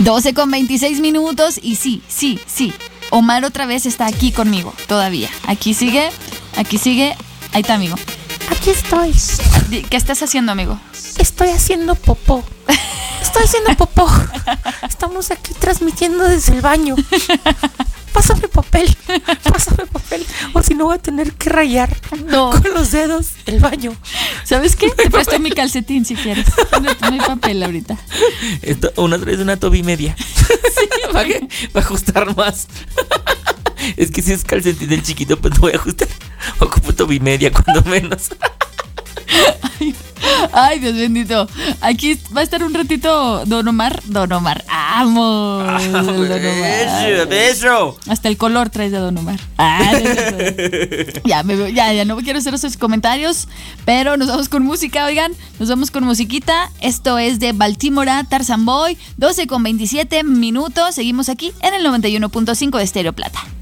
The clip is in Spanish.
12:26 y sí. Omar otra vez está aquí conmigo, todavía. Aquí sigue. Ahí está, amigo. Aquí estoy. ¿Qué estás haciendo, amigo? Estoy haciendo popó. Estamos aquí transmitiendo desde el baño. Pásame papel. O si no voy a tener que rayar con los dedos el baño. ¿Sabes qué? Te presto mi calcetín si quieres. No hay papel ahorita. Una traes una tobi media. Sí, para ajustar más. Es que si es calcetín del chiquito, pues no voy a ajustar. Ocupo tobi media cuando menos. Ay, Dios bendito. Aquí va a estar un ratito Don Omar. Amo. Beso. Hasta el color traes de Don Omar. Ya no quiero hacer esos comentarios, pero nos vamos con música, oigan. Nos vamos con musiquita. Esto es de Baltimora, Tarzan Boy. 12:27. Seguimos aquí en el 91.5 de Stereo Plata.